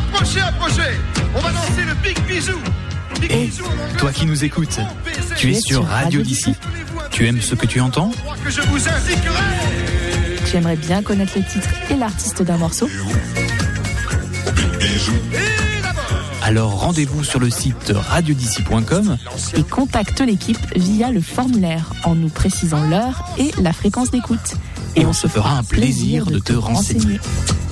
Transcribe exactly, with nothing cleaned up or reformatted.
Approchez, approchez. On va lancer le Big Bisou. Hé, hey, toi qui nous écoutes, tu es sur Radio d'ici. Tu aimes ce que tu entends ? Que je vous indiquerai. Tu aimerais bien connaître le titre et l'artiste d'un morceau ? Alors rendez-vous sur le site radio d'ici point com et contacte l'équipe via le formulaire en nous précisant l'heure et la fréquence d'écoute. Et on se fera un plaisir de te renseigner.